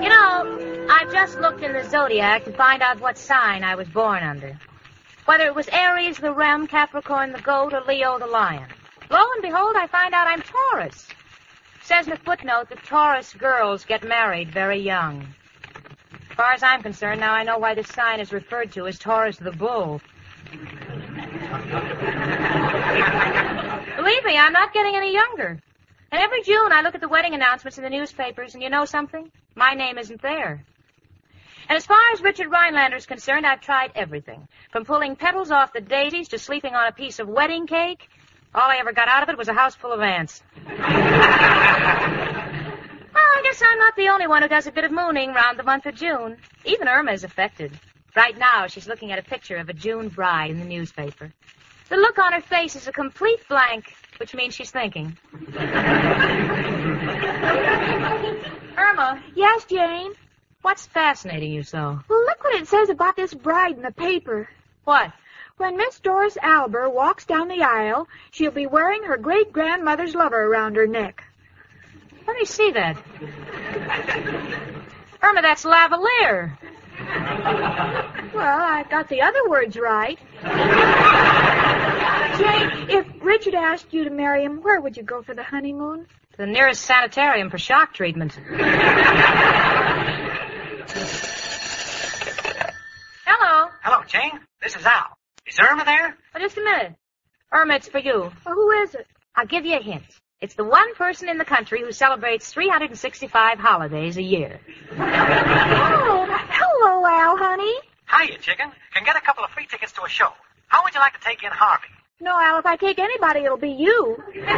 You know, I just looked in the zodiac to find out what sign I was born under. Whether it was Aries the ram, Capricorn the goat, or Leo the lion. Lo and behold, I find out I'm Taurus. It says in the footnote that Taurus girls get married very young. As far as I'm concerned, now I know why this sign is referred to as Taurus the bull. Believe me, I'm not getting any younger. And every June I look at the wedding announcements in the newspapers, and you know something? My name isn't there. And as far as Richard Rhinelander is concerned, I've tried everything. From pulling petals off the daisies to sleeping on a piece of wedding cake. All I ever got out of it was a house full of ants. Well, I guess I'm not the only one who does a bit of mooning round the month of June. Even Irma is affected. Right now, she's looking at a picture of a June bride in the newspaper. The look on her face is a complete blank, which means she's thinking. Irma. Yes, Jane? What's fascinating you so? Well, look what it says about this bride in the paper. What? When Miss Doris Alber walks down the aisle, she'll be wearing her great-grandmother's lover around her neck. Let me see that. Irma, that's lavalier. Well, I got the other words right. Jane, if Richard asked you to marry him, where would you go for the honeymoon? The nearest sanitarium for shock treatment. Hello. Hello, Jane. This is Al. Is Irma there? Oh, just a minute. Irma, it's for you. Well, who is it? I'll give you a hint. It's the one person in the country who celebrates 365 holidays a year. Oh, hello, Al, honey. Hiya, chicken. Can get a couple of free tickets to a show. How would you like to take in Harvey? No, Al, if I take anybody, it'll be you.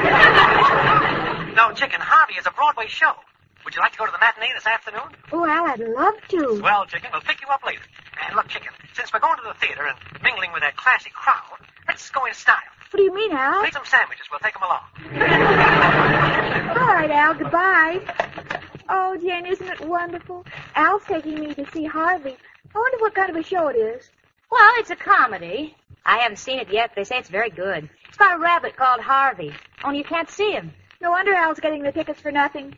No, chicken, Harvey is a Broadway show. Would you like to go to the matinee this afternoon? Oh, Al, I'd love to. Well, chicken, we'll pick you up later. And look, chicken, since we're going to the theater and mingling with that classy crowd, let's go in style. What do you mean, Al? Make some sandwiches. We'll take them along. All right, Al, goodbye. Oh, Jane, isn't it wonderful? Al's taking me to see Harvey. I wonder what kind of a show it is. Well, it's a comedy. I haven't seen it yet. They say it's very good. It's about a rabbit called Harvey. Only you can't see him. No wonder Al's getting the tickets for nothing.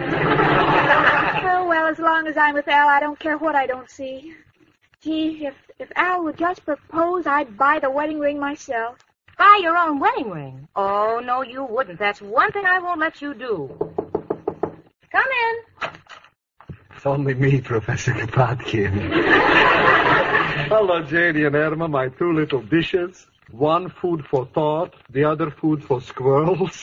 Oh, well, as long as I'm with Al, I don't care what I don't see. Gee, if Al would just propose, I'd buy the wedding ring myself. Buy your own wedding ring? Oh, no, you wouldn't. That's one thing I won't let you do. Come in. It's only me, Professor Kropotkin. Hello, Janie and Irma, my two little dishes. One food for thought, the other food for squirrels.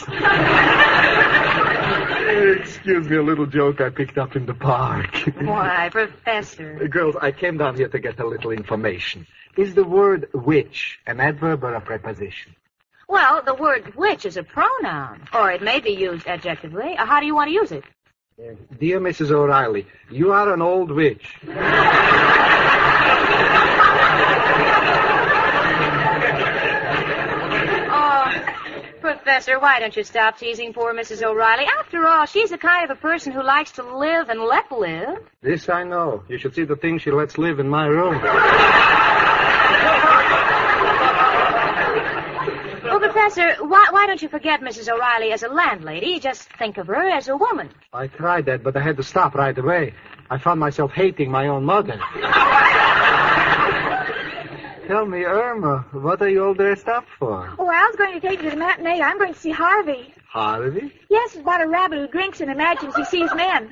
Excuse me, a little joke I picked up in the park. Why, Professor? Girls, I came down here to get a little information. Is the word which an adverb or a preposition? Well, the word which is a pronoun, or it may be used adjectively. How do you want to use it? Dear Mrs. O'Reilly, you are an old witch. Professor, why don't you stop teasing poor Mrs. O'Reilly? After all, she's the kind of a person who likes to live and let live. This I know. You should see the things she lets live in my room. Oh, Professor, why don't you forget Mrs. O'Reilly as a landlady? Just think of her as a woman. I tried that, but I had to stop right away. I found myself hating my own mother. Tell me, Irma, what are you all dressed up for? Oh, Al's going to take me to the matinee. I'm going to see Harvey. Harvey? Yes, it's about a rabbit who drinks and imagines he sees men.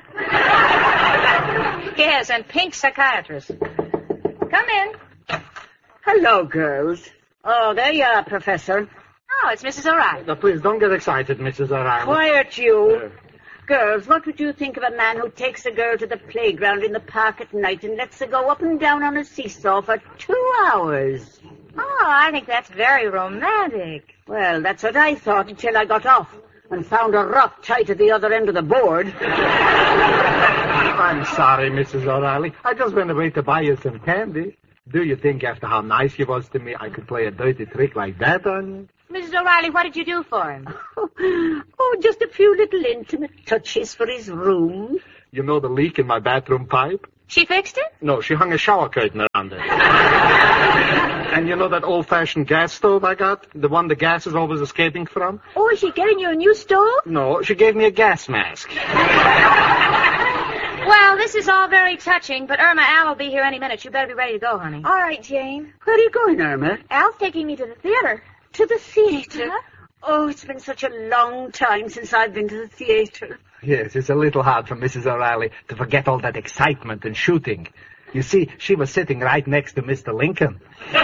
Yes, and pink psychiatrist. Come in. Hello, girls. Oh, there you are, Professor. Oh, it's Mrs. O'Reilly. Now, please, don't get excited, Mrs. O'Reilly. Quiet, you. Girls, what would you think of a man who takes a girl to the playground in the park at night and lets her go up and down on a seesaw for 2 hours? Oh, I think that's very romantic. Well, that's what I thought until I got off and found a rock tight at the other end of the board. I'm sorry, Mrs. O'Reilly. I just went away to buy you some candy. Do you think after how nice you was to me, I could play a dirty trick like that on you? Mrs. O'Reilly, what did you do for him? Oh, just a few little intimate touches for his room. You know the leak in my bathroom pipe? She fixed it? No, she hung a shower curtain around it. And you know that old-fashioned gas stove I got? The one the gas is always escaping from? Oh, is she getting you a new stove? No, she gave me a gas mask. Well, this is all very touching, but Irma, Al will be here any minute. You better be ready to go, honey. All right, Jane. Where are you going, Irma? Al's taking me to the theater. To the theater? Huh? Oh, it's been such a long time since I've been to the theater. Yes, it's a little hard for Mrs. O'Reilly to forget all that excitement and shooting. You see, she was sitting right next to Mr. Lincoln.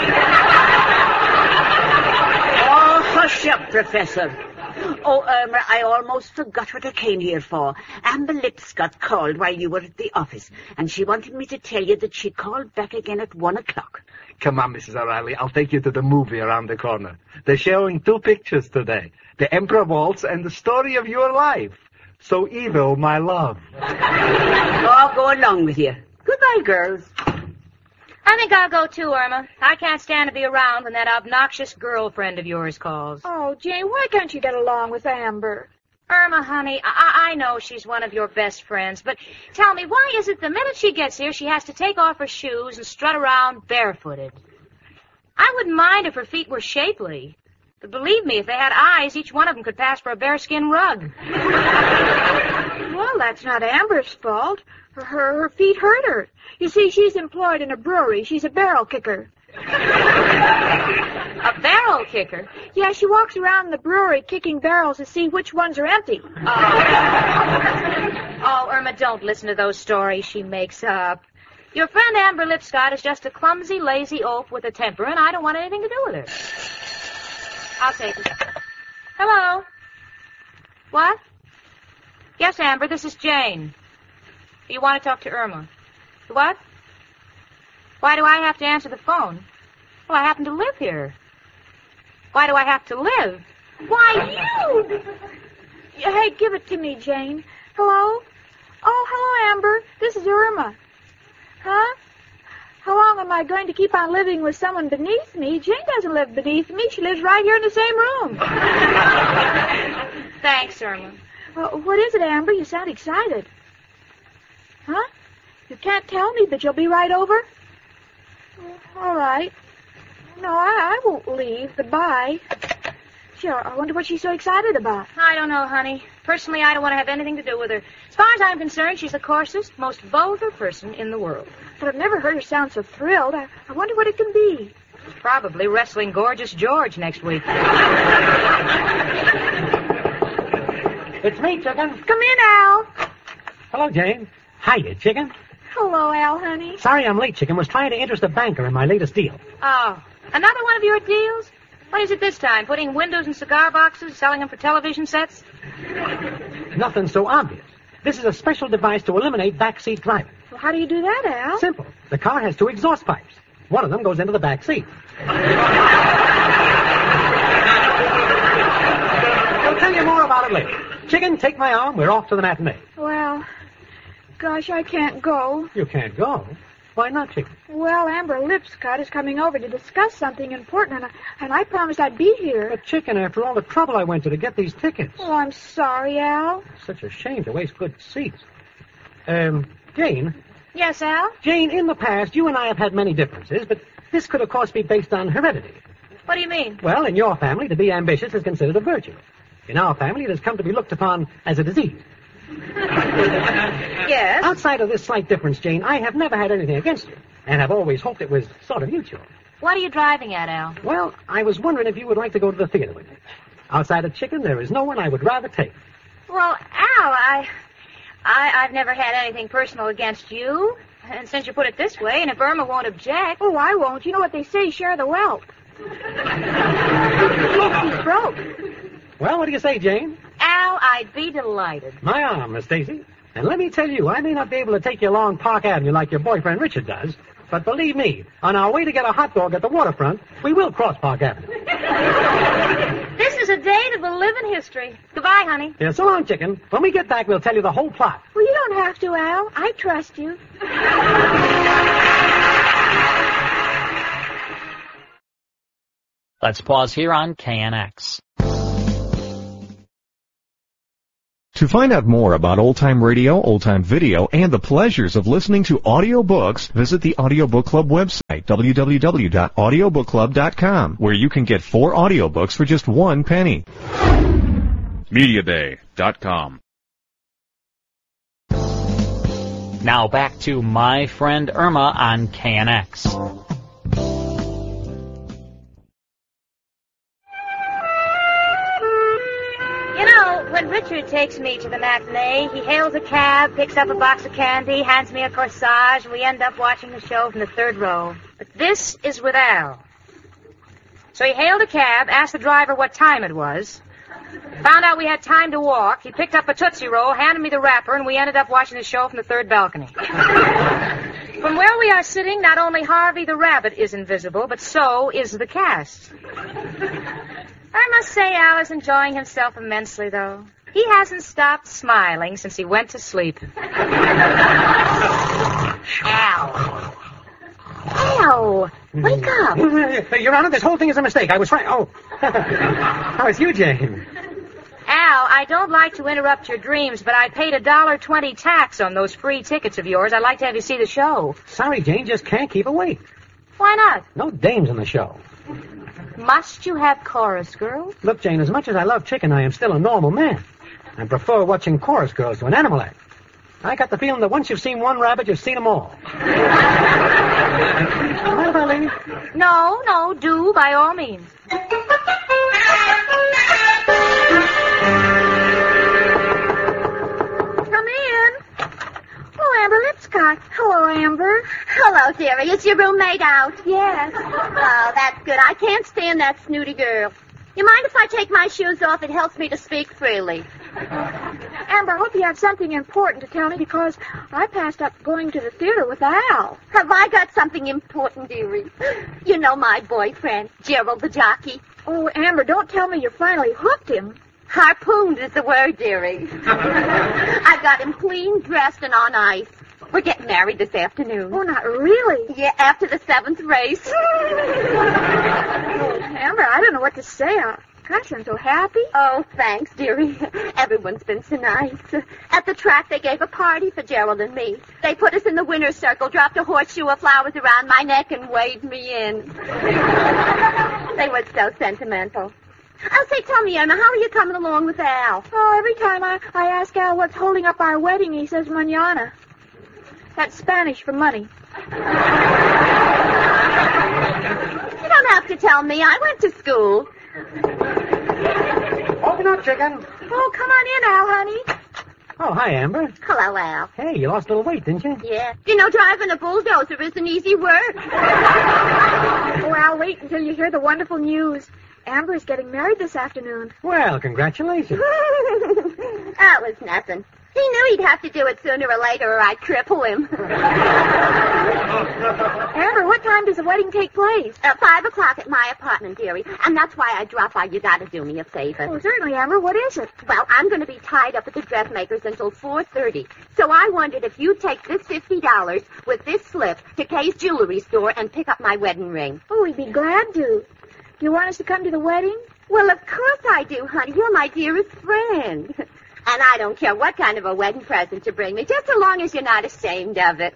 Oh, hush up, Professor. Oh, Irma, I almost forgot what I came here for. Amber Lipscott called while you were at the office, and she wanted me to tell you that she called back again at 1 o'clock. Come on, Mrs. O'Reilly, I'll take you to the movie around the corner. They're showing 2 pictures today. The Emperor Waltz and the story of your life. So evil, my love. Oh, go along with you. Goodbye, girls. I think I'll go too, Irma. I can't stand to be around when that obnoxious girlfriend of yours calls. Oh, Jane, why can't you get along with Amber? Irma, honey, I know she's one of your best friends, but tell me, why is it the minute she gets here she has to take off her shoes and strut around barefooted? I wouldn't mind if her feet were shapely, but believe me, if they had eyes, each one of them could pass for a bearskin rug. Well, that's not Amber's fault. Her feet hurt her. You see, she's employed in a brewery. She's a barrel kicker. A barrel kicker? Yeah, she walks around the brewery kicking barrels to see which ones are empty. Oh, Irma, don't listen to those stories she makes up. Your friend Amber Lipscott is just a clumsy, lazy oaf with a temper, and I don't want anything to do with her. I'll take it. Hello? What? Yes, Amber, this is Jane. You want to talk to Irma. What? Why do I have to answer the phone? Well, I happen to live here. Why do I have to live? Why, you! Hey, give it to me, Jane. Hello? Oh, hello, Amber. This is Irma. Huh? How long am I going to keep on living with someone beneath me? Jane doesn't live beneath me. She lives right here in the same room. Thanks, Irma. What is it, Amber? You sound excited. Huh? You can't tell me, but you'll be right over? All right. No, I won't leave. Goodbye. Sure, I wonder what she's so excited about. I don't know, honey. Personally, I don't want to have anything to do with her. As far as I'm concerned, she's the coarsest, most vulgar person in the world. But I've never heard her sound so thrilled. I wonder what it can be. Probably wrestling Gorgeous George next week. It's me, Chicken. Come in, Al. Hello, Jane. Hiya, Chicken. Hello, Al, honey. Sorry I'm late, Chicken. Was trying to interest a banker in my latest deal. Oh, another one of your deals? What is it this time? Putting windows in cigar boxes, selling them for television sets? Nothing so obvious. This is a special device to eliminate backseat driving. Well, how do you do that, Al? Simple. The car has 2 exhaust pipes. One of them goes into the back seat. I'll tell you more about it later. Chicken, take my arm. We're off to the matinee. Well, gosh, I can't go. You can't go. Why not, Chicken? Well, Amber Lipscott is coming over to discuss something important, and I promised I'd be here. But, Chicken, after all the trouble I went to get these tickets. Oh, I'm sorry, Al. Such a shame to waste good seats. Jane? Yes, Al? Jane, in the past, you and I have had many differences, but this could, of course, be based on heredity. What do you mean? Well, in your family, to be ambitious is considered a virtue. In our family, it has come to be looked upon as a disease. Yes? Outside of this slight difference, Jane, I have never had anything against you, and have always hoped it was sort of mutual. What are you driving at, Al? Well, I was wondering if you would like to go to the theater with me. Outside of Chicken, there is no one I would rather take. Well, Al, I've never had anything personal against you. And since you put it this way, and if Irma won't object... Oh, I won't. You know what they say, share the wealth. Look, he's broke. Well, what do you say, Jane? Al, I'd be delighted. My arm, Miss Stacy. And let me tell you, I may not be able to take you along Park Avenue like your boyfriend Richard does, but believe me, on our way to get a hot dog at the waterfront, we will cross Park Avenue. This is a day that will live in history. Goodbye, honey. Yeah, so long, Chicken. When we get back, we'll tell you the whole plot. Well, you don't have to, Al. I trust you. Let's pause here on KNX. To find out more about old-time radio, old-time video, and the pleasures of listening to audiobooks, visit the Audiobook Club website, www.audiobookclub.com, where you can get 4 audiobooks for just 1 penny. MediaBay.com Now back to My Friend Irma on KNX. You know, when Richard takes me to the matinee, he hails a cab, picks up a box of candy, hands me a corsage, and we end up watching the show from the third row. But this is with Al. So he hailed a cab, asked the driver what time it was, found out we had time to walk. He picked up a Tootsie Roll, handed me the wrapper, and we ended up watching the show from the third balcony. From where we are sitting, not only Harvey the rabbit is invisible, but so is the cast. I must say Al is enjoying himself immensely, though. He hasn't stopped smiling since he went to sleep. Al. Al, wake up. Your Honor, this whole thing is a mistake. I was trying... Oh. How is you, Jane? Al, I don't like to interrupt your dreams, but I paid $1.20 tax on those free tickets of yours. I'd like to have you see the show. Sorry, Jane, just can't keep awake. Why not? No dames in the show. Must you have chorus girls? Look, Jane, as much as I love chicken, I am still a normal man. I prefer watching chorus girls to an animal act. I got the feeling that once you've seen one rabbit, you've seen them all. Mind if I leave? No, do, by all means. Come in. Oh, Amber Lipscott. Hello, Amber. Hello, dearie. Is your roommate out? Yes. Oh, that's good. I can't stand that snooty girl. You mind if I take my shoes off? It helps me to speak freely. Amber, I hope you have something important to tell me because I passed up going to the theater with Al. Have I got something important, dearie? You know my boyfriend, Gerald the jockey. Oh, Amber, don't tell me you finally hooked him. Harpooned is the word, dearie. I got him clean dressed and on ice. We're getting married this afternoon. Oh, not really? Yeah, after the 7th race. Oh, Amber, I don't know what to say. Gosh, I'm so happy. Oh, thanks, dearie. Everyone's been so nice. At the track, they gave a party for Gerald and me. They put us in the winner's circle, dropped a horseshoe of flowers around my neck, and waved me in. They were so sentimental. Oh, say, tell me, Emma, how are you coming along with Al? Oh, every time I ask Al what's holding up our wedding, he says mañana. That's Spanish for money. You don't have to tell me. I went to school. Open up, chicken. Oh, come on in, Al, honey. Oh, hi, Amber. Hello, Al. Hey, you lost a little weight, didn't you? Yeah. You know, driving a bulldozer isn't easy work. Oh, Al, wait until you hear the wonderful news. Amber is getting married this afternoon. Well, congratulations. That was nothing. He knew he'd have to do it sooner or later or I'd cripple him. Amber, what time does the wedding take place? 5 o'clock at my apartment, dearie. And that's why I drop by. You gotta do me a favor. Oh, certainly, Amber. What is it? Well, I'm going to be tied up at the dressmaker's until 4:30. So I wondered if you'd take this $50 with this slip to Kay's jewelry store and pick up my wedding ring. Oh, we'd be glad to. Do you want us to come to the wedding? Well, of course I do, honey. You're my dearest friend. And I don't care what kind of a wedding present you bring me, just so long as you're not ashamed of it.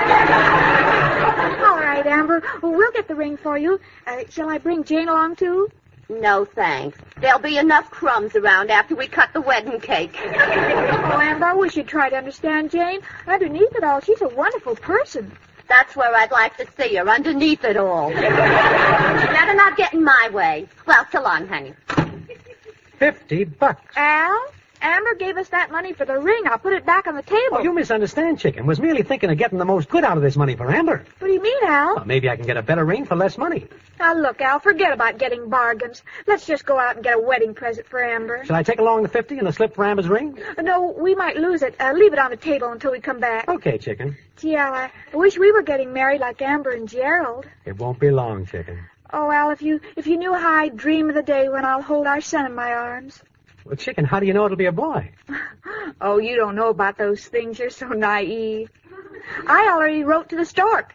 All right, Amber. Well, we'll get the ring for you. Shall I bring Jane along, too? No, thanks. There'll be enough crumbs around after we cut the wedding cake. Oh, Amber, I wish you'd try to understand Jane. Underneath it all, she's a wonderful person. That's where I'd like to see her, underneath it all. Better not get in my way. Well, so long, honey. $50. Al? Amber gave us that money for the ring. I'll put it back on the table. Oh, you misunderstand, chicken. Was merely thinking of getting the most good out of this money for Amber. What do you mean, Al? Well, maybe I can get a better ring for less money. Now, look, Al, forget about getting bargains. Let's just go out and get a wedding present for Amber. Shall I take along the 50 and the slip for Amber's ring? No, we might lose it. Leave it on the table until we come back. Okay, chicken. Gee, Al, I wish we were getting married like Amber and Gerald. It won't be long, chicken. Oh, Al, if you knew how I dream of the day when I'll hold our son in my arms. Well, chicken, how do you know it'll be a boy? Oh, you don't know about those things. You're so naive. I already wrote to the stork.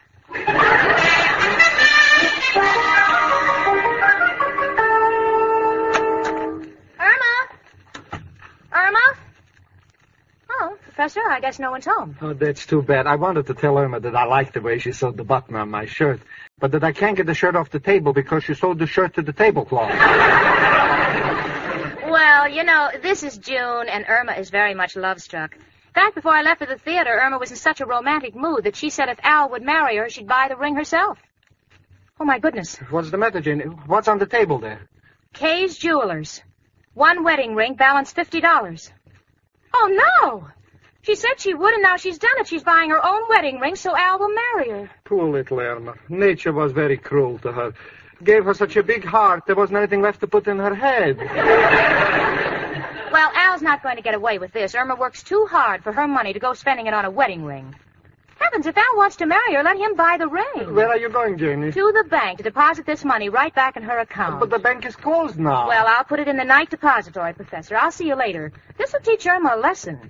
Irma? Oh, Professor, I guess no one's home. Oh, that's too bad. I wanted to tell Irma that I like the way she sewed the button on my shirt, but that I can't get the shirt off the table because she sewed the shirt to the tablecloth. Well, you know, this is June, and Irma is very much love-struck. fact, before I left for the theater, Irma was in such a romantic mood that she said if Al would marry her, she'd buy the ring herself. Oh, my goodness. What's the matter, Jane? What's on the table there? Kay's Jewelers. One wedding ring, balance $50. Oh, no! She said she would, and now she's done it. She's buying her own wedding ring so Al will marry her. Poor little Irma. Nature was very cruel to her. Gave her such a big heart, there wasn't anything left to put in her head. Well, Al's not going to get away with this. Irma works too hard for her money to go spending it on a wedding ring. Heavens, if Al wants to marry her, let him buy the ring. Where are you going, Janie? To the bank to deposit this money right back in her account. But the bank is closed now. Well, I'll put it in the night depository, Professor. I'll see you later. This will teach Irma a lesson.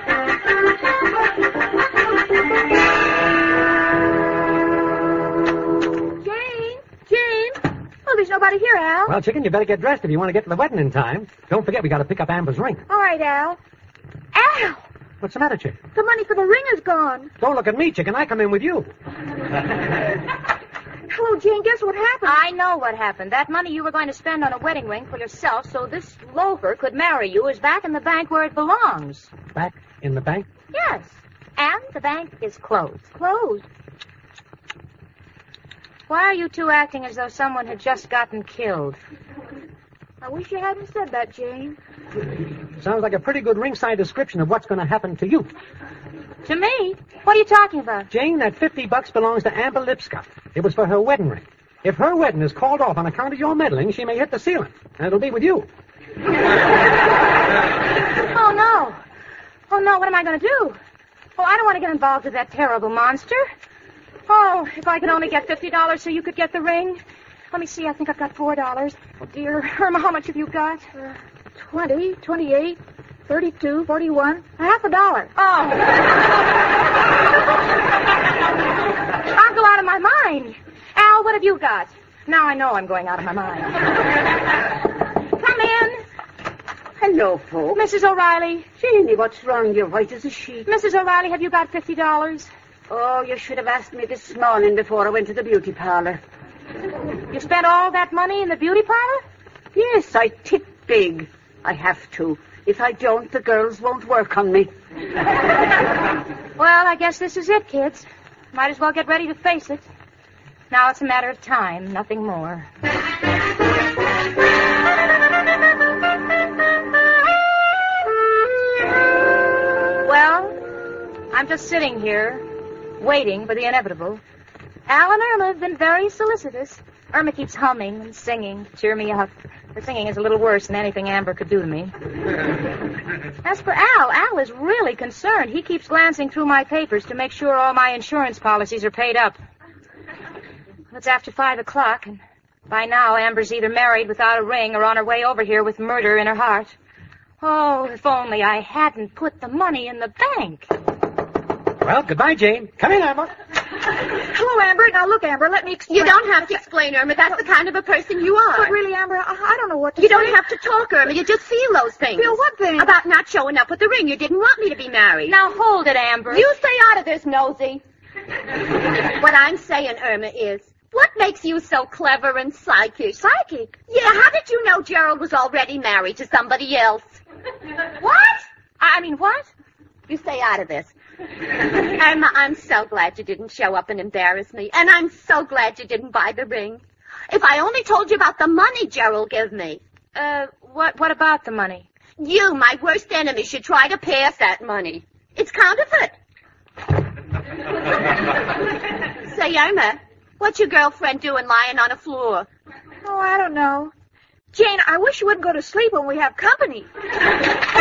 Jane! Oh, there's nobody here, Al. Well, chicken, you better get dressed if you want to get to the wedding in time. Don't forget we got to pick up Amber's ring. All right, Al. Al! What's the matter, chick? The money for the ring is gone. Don't look at me, chicken. I come in with you. Hello, Jane. Guess what happened? I know what happened. That money you were going to spend on a wedding ring for yourself so this loafer could marry you is back in the bank where it belongs. Back in the bank? Yes. And the bank is closed. Closed. Why are you two acting as though someone had just gotten killed? I wish you hadn't said that, Jane. Sounds like a pretty good ringside description of what's going to happen to you. To me? What are you talking about? Jane, that $50 belongs to Amber Lipscott. It was for her wedding ring. If her wedding is called off on account of your meddling, she may hit the ceiling, and it'll be with you. Oh, no. Oh, no, what am I going to do? Oh, I don't want to get involved with that terrible monster. Oh, if I could only get $50 so you could get the ring. Let me see, I think I've got $4. Oh, dear. Irma, how much have you got? 20, 28, 32, 41, $50. Oh. I'll go out of my mind. Al, what have you got? Now I know I'm going out of my mind. Come in. Hello, folks. Mrs. O'Reilly. Janie, what's wrong? You're white as a sheet. Mrs. O'Reilly, have you got $50? Oh, you should have asked me this morning before I went to the beauty parlor. You spent all that money in the beauty parlor? Yes, I tip big. I have to. If I don't, the girls won't work on me. Well, I guess this is it, kids. Might as well get ready to face it. Now it's a matter of time, nothing more. Well, I'm just sitting here, waiting for the inevitable. Al and Irma have been very solicitous. Irma keeps humming and singing to cheer me up. Her singing is a little worse than anything Amber could do to me. As for Al is really concerned. He keeps glancing through my papers to make sure all my insurance policies are paid up. It's after 5 o'clock, and by now Amber's either married without a ring or on her way over here with murder in her heart. Oh, if only I hadn't put the money in the bank. Well, goodbye, Jane. Come in, Amber. Hello, Amber. Now, look, Amber, let me explain. You don't have to explain, Irma. That's the kind of a person you are. But really, Amber, I don't know what to You say. don't have to talk, Irma. You just feel those things. Feel what thing? About not showing up with the ring. You didn't want me to be married. Now hold it, Amber. You stay out of this, nosy. What I'm saying, Irma, is what makes you so clever and psychic? Psychic? Yeah, how did you know Gerald was already married to somebody else? What? I mean, what? You stay out of this. Irma, I'm so glad you didn't show up and embarrass me. And I'm so glad you didn't buy the ring. If I only told you about the money Gerald gave me. What about the money? You, my worst enemy, should try to pass that money. It's counterfeit. Say, Irma, what's your girlfriend doing lying on the floor? Oh, I don't know. Jane, I wish you wouldn't go to sleep when we have company.